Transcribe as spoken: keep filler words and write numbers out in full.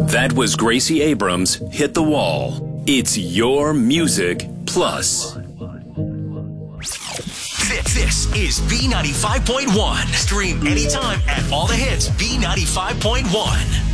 That was Gracie Abrams, Hit the Wall. It's your music plus. This, this is B ninety-five point one. Stream anytime at all the hits B ninety-five point one.